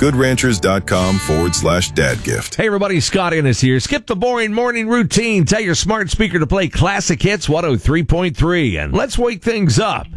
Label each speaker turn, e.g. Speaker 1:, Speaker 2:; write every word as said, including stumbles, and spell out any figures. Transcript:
Speaker 1: goodranchers.com forward slash dad gift.
Speaker 2: Hey everybody, Scott Ennis here. Skip the boring morning routine. Tell your smart speaker to play classic hits one oh three point three and let's wake things up.